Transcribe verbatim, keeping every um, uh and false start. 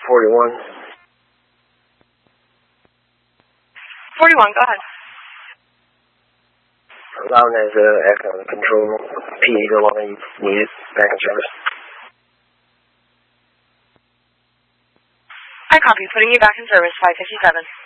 forty-one. forty-one, go ahead. Loudon has a uh, echo control. P A no longer needed. Back in service. I copy. Putting you back in service, five fifty-seven.